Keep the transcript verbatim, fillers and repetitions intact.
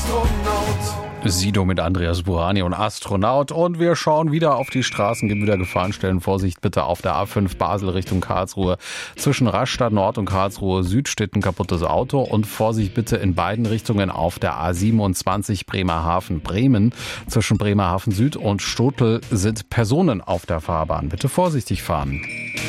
Sido mit Andreas Burani und Astronaut. Und wir schauen wieder auf die Straßen. Gemüter gefahren stellen. Vorsicht bitte auf der A fünf Basel Richtung Karlsruhe. Zwischen Rastatt Nord und Karlsruhe Süd steht ein kaputtes Auto. Und Vorsicht bitte in beiden Richtungen auf der A siebenundzwanzig Bremerhaven Bremen. Zwischen Bremerhaven Süd und Stotel sind Personen auf der Fahrbahn. Bitte vorsichtig fahren.